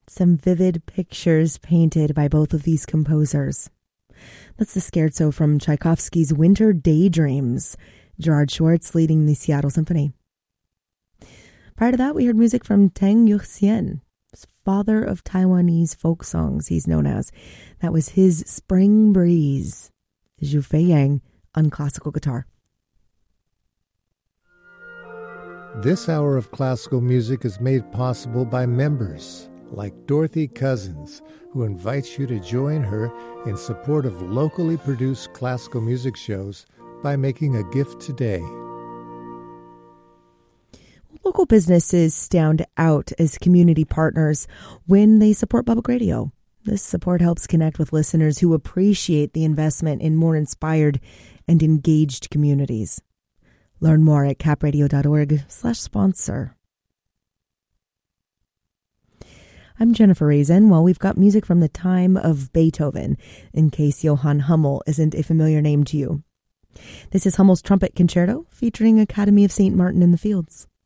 Some vivid pictures painted by both of these composers. That's the scherzo from Tchaikovsky's Winter Daydreams, Gerard Schwartz leading the Seattle Symphony. Prior to that, we heard music from Teng Yuxian, father of Taiwanese folk songs, he's known as. That was his Spring Breeze, Zhu Fei Yang on classical guitar. This hour of classical music is made possible by members like Dorothy Cousins, who invites you to join her in support of locally produced classical music shows by making a gift today. Local businesses stand out as community partners when they support public radio. This support helps connect with listeners who appreciate the investment in more inspired and engaged communities. Learn more at capradio.org/sponsor. I'm Jennifer Raisin. Well, we've got music from the time of Beethoven, in case Johann Hummel isn't a familiar name to you. This is Hummel's Trumpet Concerto, featuring Academy of St. Martin in the Fields.